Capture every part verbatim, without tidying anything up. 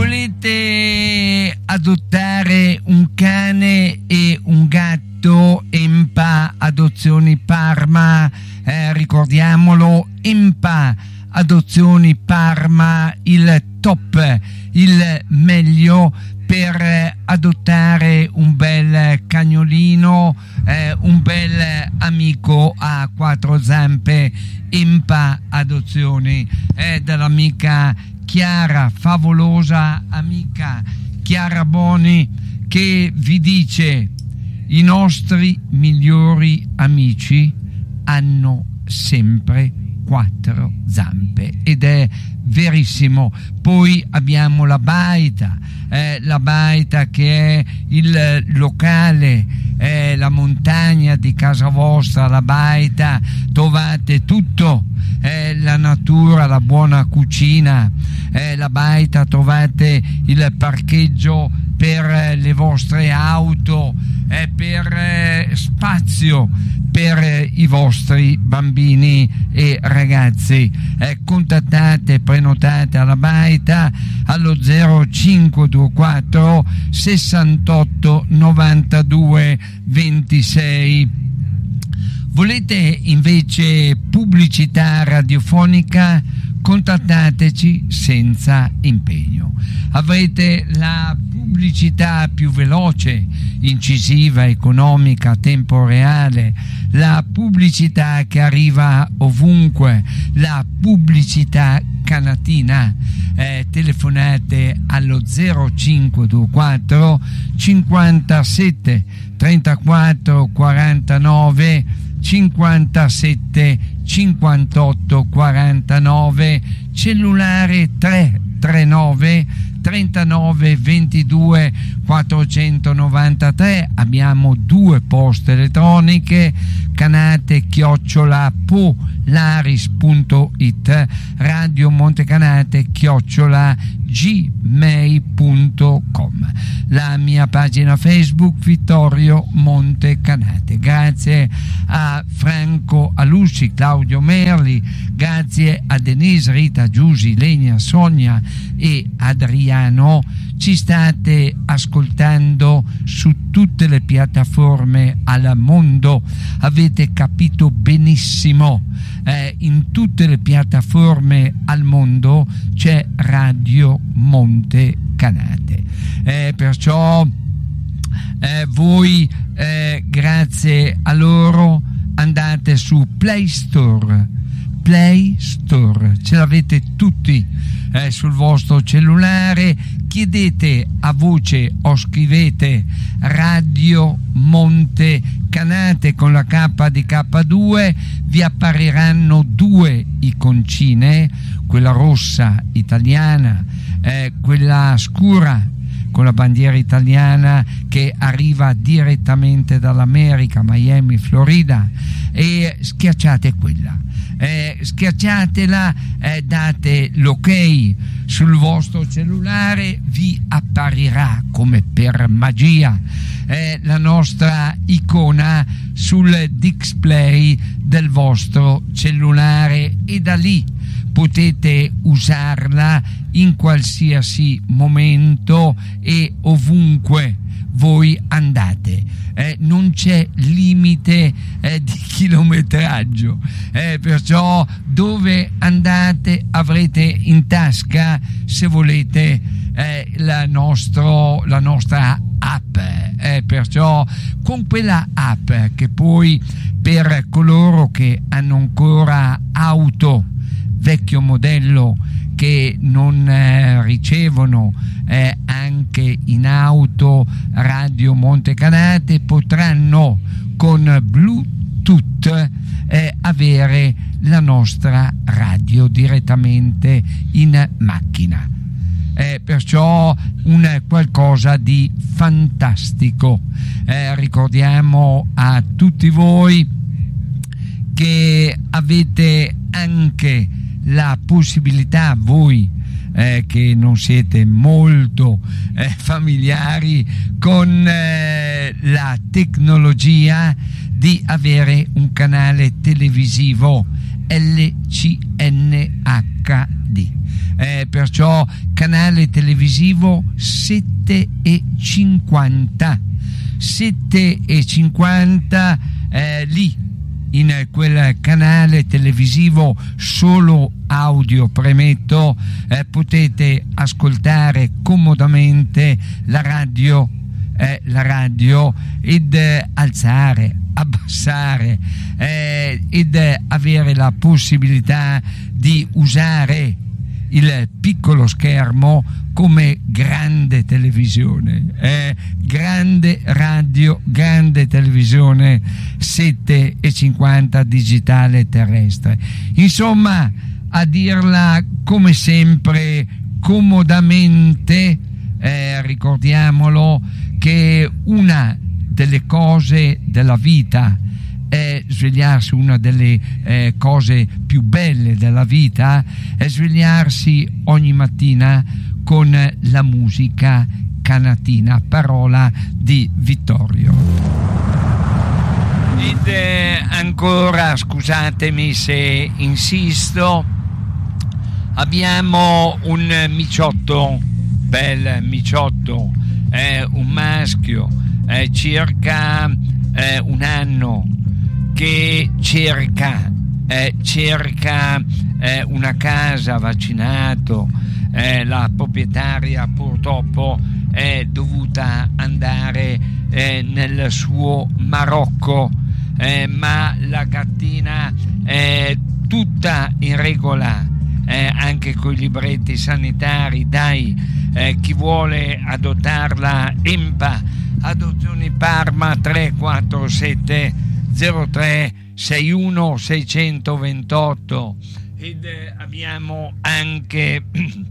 volete adottare un cane e un gatto, Empa Adozioni Parma, eh, ricordiamolo, Empa Adozioni Parma, il top, il meglio per adottare un bel cagnolino, eh, un bel amico a quattro zampe. Empa Adozioni, è dall'amica Chiara, favolosa amica Chiara Boni, che vi dice: i nostri migliori amici hanno sempre quattro zampe, ed è verissimo. Poi abbiamo la baita, eh, la baita che è il locale, eh, la montagna di casa vostra, la baita, trovate tutto, eh, la natura, la buona cucina, eh, la baita, trovate il parcheggio per le vostre auto, eh, per eh, spazio per i vostri bambini e ragazzi. Eh, contattate, prenotate alla baita allo zero cinque due quattro sessantotto novantadue ventisei. Volete invece pubblicità radiofonica? Contattateci senza impegno. Avrete la pubblicità più veloce, incisiva, economica, a tempo reale, la pubblicità che arriva ovunque, la pubblicità canatina. Eh, telefonate allo zero cinque due quattro cinquantasette trentaquattro quarantanove cinquantasette cinquantotto quarantanove, cellulare tre tre nove trentanove ventidue quattrocentonovantatré. Abbiamo due poste elettroniche, canate chiocciola polaris punto it, Radio Montecanate chiocciola gmail punto com, la mia pagina Facebook Vittorio Montecanate. Grazie a Franco Alusci, Claudio Merli, grazie a Denise, Rita, Giusi, Lenia, Sonia e Adriano. Ci state ascoltando su tutte le piattaforme al mondo, avete capito benissimo, eh, in tutte le piattaforme al mondo c'è Radio Montecanate, eh, perciò eh, voi eh, grazie a loro andate su Play Store, Play Store, ce l'avete tutti eh, sul vostro cellulare, chiedete a voce o scrivete Radio Montecanate con la K di K due, vi appariranno due iconcine, quella rossa italiana, eh, quella scura con la bandiera italiana che arriva direttamente dall'America, Miami, Florida, e schiacciate quella, eh, schiacciatela, eh, date l'ok sul vostro cellulare, vi apparirà come per magia eh, la nostra icona sul display del vostro cellulare, e da lì potete usarla in qualsiasi momento e ovunque voi andate, eh, non c'è limite eh, di chilometraggio, eh, perciò dove andate avrete in tasca, se volete, eh, la, nostro, la nostra app, eh, perciò con quella app che poi per coloro che hanno ancora auto vecchio modello, che non eh, ricevono eh, anche in auto Radio Montecanate, potranno con Bluetooth eh, avere la nostra radio direttamente in macchina, eh, perciò un qualcosa di fantastico. Eh, ricordiamo a tutti voi che avete anche la possibilità voi eh, che non siete molto eh, familiari con eh, la tecnologia di avere un canale televisivo L C N H D, eh, perciò canale televisivo sette e cinquanta sette e cinquanta, eh, lì in quel canale televisivo solo audio, premetto, eh, potete ascoltare comodamente la radio eh, la radio ed eh, alzare, abbassare eh, ed eh, avere la possibilità di usare il piccolo schermo come grande televisione, eh, grande radio, grande televisione sette e cinquanta digitale terrestre. Insomma, a dirla come sempre comodamente, eh, ricordiamolo che una delle cose della vita è svegliarsi, una delle eh, cose più belle della vita è svegliarsi ogni mattina con la musica canatina, parola di Vittorio. Ed eh, ancora, scusatemi se insisto, abbiamo un miciotto, bel miciotto, eh, un maschio, eh, circa eh, un anno, che cerca, eh, cerca eh, una casa, vaccinato, eh, la proprietaria purtroppo è dovuta andare eh, nel suo Marocco, eh, ma la gattina è tutta in regola, eh, anche con i libretti sanitari. Dai, eh, chi vuole adottarla, Empa Adozioni Parma tre quattro sette zero tre sei uno sei due otto. Ed eh, abbiamo anche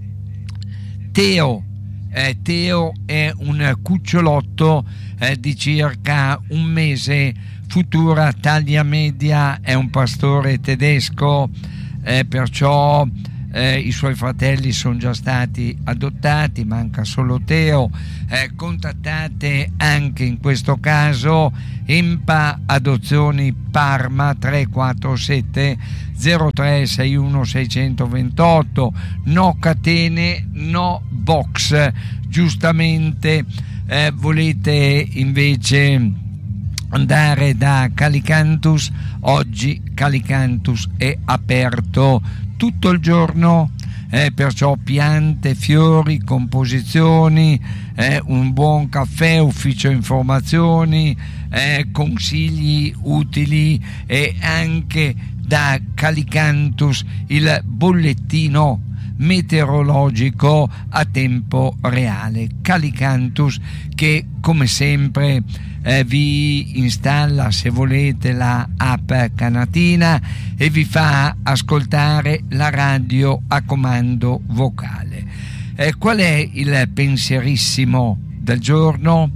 Teo. Eh, Teo è un cucciolotto eh, di circa un mese, futura taglia media, è un pastore tedesco, eh, perciò eh, i suoi fratelli sono già stati adottati, manca solo Teo. Eh, contattate anche in questo caso Empa Adozioni Parma tre quattro sette zero tre sei uno sei due otto. No catene, no box. Giustamente eh, volete invece andare da Calicantus, oggi Calicantus è aperto tutto il giorno, eh, perciò piante, fiori, composizioni, eh, un buon caffè, ufficio informazioni, eh, consigli utili, e anche da Calicantus il bollettino meteorologico a tempo reale. Calicantus, che come sempre eh, vi installa, se volete, la app canatina e vi fa ascoltare la radio a comando vocale. Eh, qual è il pensierissimo del giorno?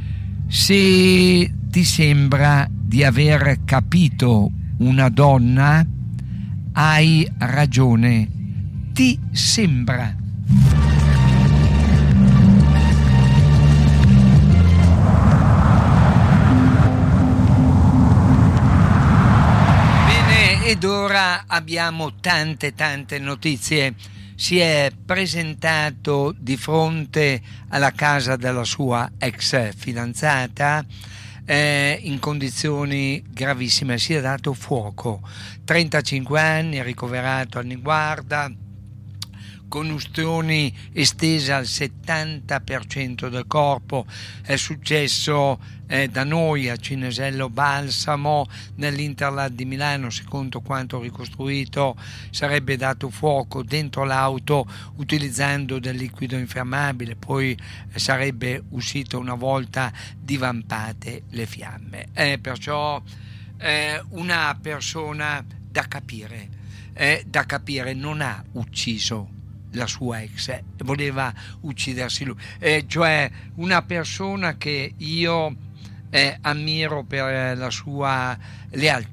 Se ti sembra di aver capito una donna, hai ragione. Ti sembra. Bene, ed ora abbiamo tante tante notizie. Si è presentato di fronte alla casa della sua ex fidanzata eh, in condizioni gravissime, si è dato fuoco. trentacinque anni, ricoverato a Niguarda, combustioni estesa al settanta per cento del corpo. È successo eh, da noi a Cinesello Balsamo, nell'Interland di Milano. Secondo quanto ricostruito, sarebbe dato fuoco dentro l'auto utilizzando del liquido infiammabile, poi eh, sarebbe uscito una volta divampate le fiamme. Eh, perciò eh, una persona da capire, eh, da capire, non ha ucciso la sua ex, eh, voleva uccidersi lui, eh, cioè una persona che io eh, ammiro per la sua lealtà,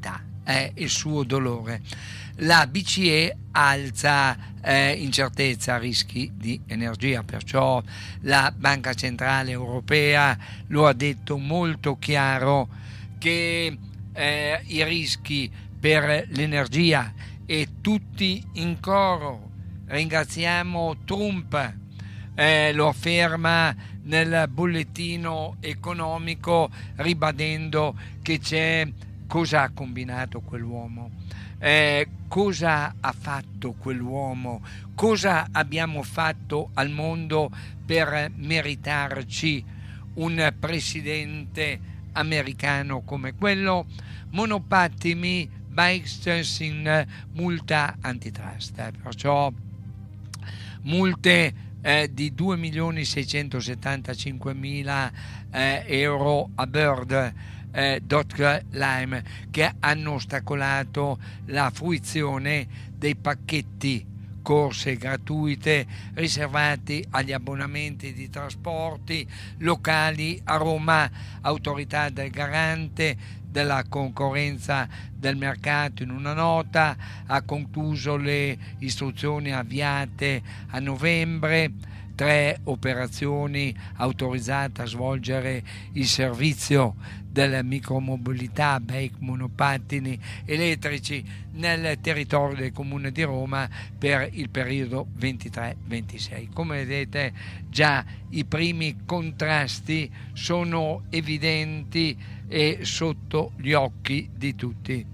eh, il suo dolore. La B C E alza eh, incertezza, rischi di energia, perciò la Banca Centrale Europea lo ha detto molto chiaro che eh, i rischi per l'energia, e tutti in coro ringraziamo Trump, eh, lo afferma nel bollettino economico, ribadendo che c'è cosa ha combinato quell'uomo. Eh, cosa ha fatto quell'uomo? Cosa abbiamo fatto al mondo per meritarci un presidente americano come quello? Monopattini, bikes in multa antitrust, perciò multe eh, di due milioni seicentosettantacinquemila eh, euro a Bird Eh, Lime, che hanno ostacolato la fruizione dei pacchetti corse gratuite riservati agli abbonamenti di trasporti locali a Roma. Autorità del Garante della concorrenza del mercato in una nota ha concluso le istruzioni avviate a novembre. Tre operazioni autorizzate a svolgere il servizio della micromobilità, bike, monopattini elettrici nel territorio del Comune di Roma per il periodo ventitré ventisei. Come vedete, già i primi contrasti sono evidenti e sotto gli occhi di tutti.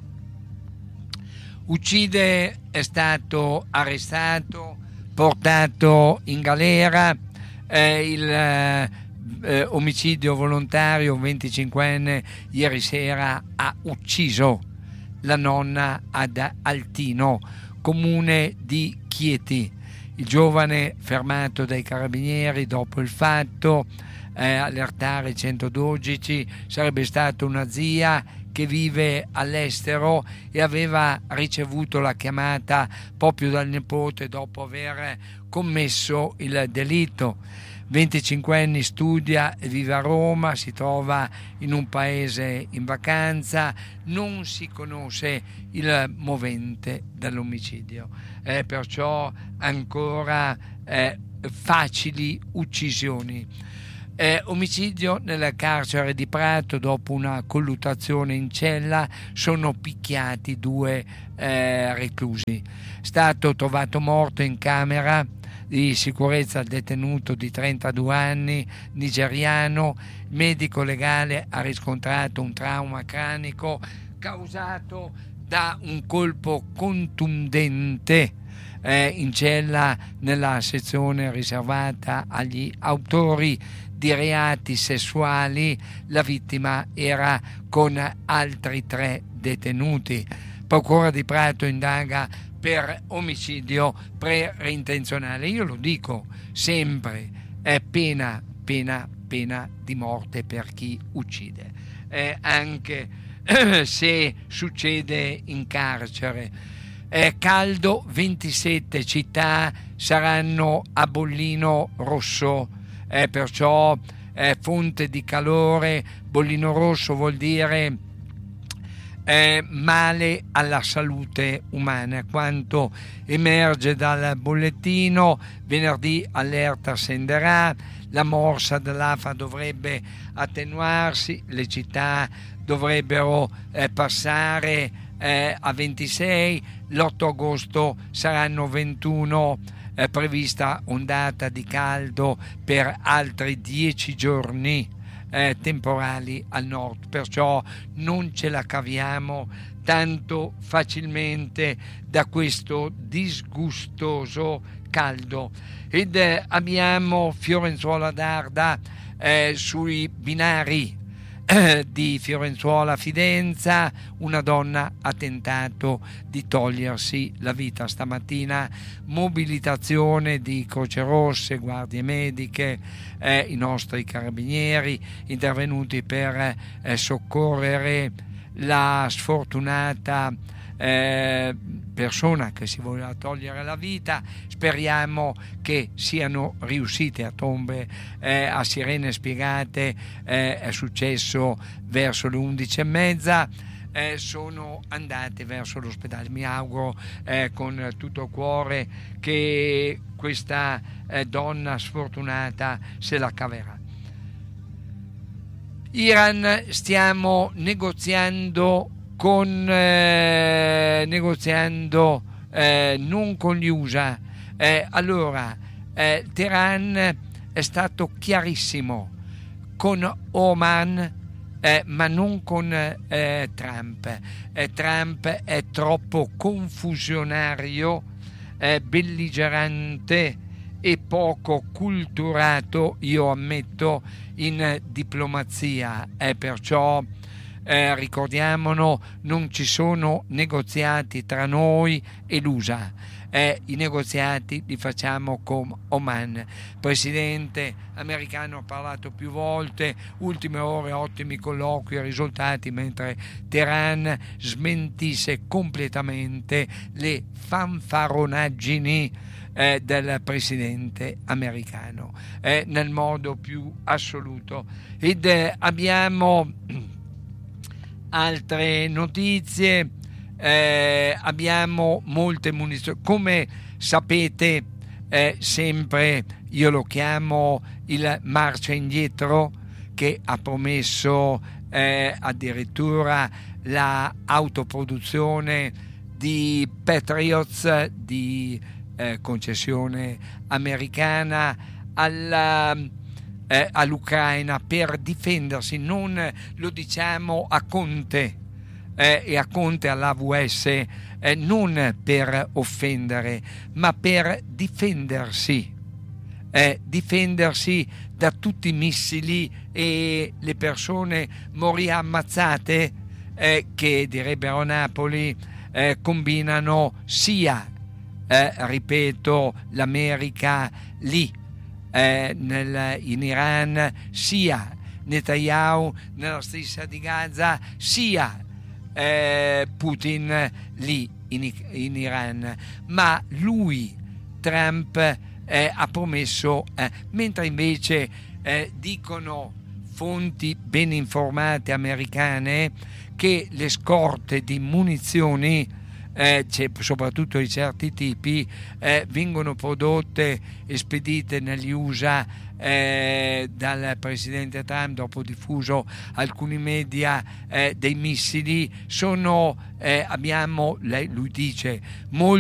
Uccide è stato arrestato, portato in galera, eh, il eh, omicidio volontario, venticinquenne, ieri sera ha ucciso la nonna ad Altino, comune di Chieti. Il giovane, fermato dai carabinieri dopo il fatto, eh, allertare centododici, sarebbe stata una zia che vive all'estero e aveva ricevuto la chiamata proprio dal nipote dopo aver commesso il delitto. venticinquenne, studia e vive a Roma, si trova in un paese in vacanza, non si conosce il movente dell'omicidio, eh, perciò ancora eh, facili uccisioni. Eh, omicidio nel carcere di Prato. Dopo una colluttazione in cella sono picchiati due eh, reclusi. Stato trovato morto in camera di sicurezza il detenuto di trentadue anni, nigeriano. Il medico legale ha riscontrato un trauma cranico causato da un colpo contundente eh, in cella nella sezione riservata agli autori di reati sessuali. La vittima era con altri tre detenuti. Procura di Prato indaga per omicidio preintenzionale. Io lo dico sempre, è pena, pena, pena di morte per chi uccide, eh, anche eh, se succede in carcere. Eh, caldo, ventisette città saranno a bollino rosso, eh, perciò eh, fonte di calore. Bollino rosso vuol dire eh, male alla salute umana, quanto emerge dal bollettino. Venerdì allerta scenderà, la morsa dell'A F A dovrebbe attenuarsi, le città dovrebbero eh, passare eh, a ventisei, l'otto agosto saranno ventuno. È prevista ondata di caldo per altri dieci giorni eh, temporali al nord, perciò non ce la caviamo tanto facilmente da questo disgustoso caldo. Ed eh, abbiamo Fiorenzuola d'Arda eh, sui binari di Fiorenzuola Fidenza. Una donna ha tentato di togliersi la vita stamattina. Mobilitazione di Croce Rosse, guardie mediche, eh, i nostri carabinieri intervenuti per eh, soccorrere la sfortunata eh, persona che si voleva togliere la vita. Speriamo che siano riuscite. A tombe, eh, a sirene spiegate, eh, è successo verso le undici e mezza. eh, sono andate verso l'ospedale. Mi auguro eh, con tutto il cuore che questa eh, donna sfortunata se la caverà. Iran, stiamo negoziando con eh, negoziando eh, non con gli U S A. Eh, allora eh, Teheran è stato chiarissimo con Oman, eh, ma non con eh, Trump. Eh, Trump è troppo confusionario, eh, belligerante e poco culturato, io ammetto, in diplomazia. Eh, perciò eh, ricordiamolo, non ci sono negoziati tra noi e l'U S A. Eh, i negoziati li facciamo con Oman. Il presidente americano ha parlato più volte, ultime ore, ottimi colloqui e risultati, mentre Teheran smentisse completamente le fanfaronaggini eh, del presidente americano eh, nel modo più assoluto. Ed eh, abbiamo altre notizie. Eh, abbiamo molte munizioni, come sapete, eh, sempre io lo chiamo il marcia indietro, che ha promesso eh, addirittura la autoproduzione di Patriots di eh, concessione americana alla eh, all'Ucraina per difendersi. Non lo diciamo a Conte Eh, e a Conte, all'A V S, eh, non per offendere, ma per difendersi, eh, difendersi da tutti i missili e le persone morì ammazzate eh, che, direbbero a Napoli, eh, combinano sia, eh, ripeto, l'America lì eh, nel, in Iran, sia Netanyahu nella striscia di Gaza, sia Eh, Putin lì in, in Iran, ma lui, Trump, eh, ha promesso, eh, mentre invece eh, dicono fonti ben informate americane che le scorte di munizioni, eh, soprattutto di certi tipi, eh, vengono prodotte e spedite negli U S A eh, dal presidente Trump, dopo diffuso alcuni media eh, dei missili, sono, eh, abbiamo, lei, lui dice, molti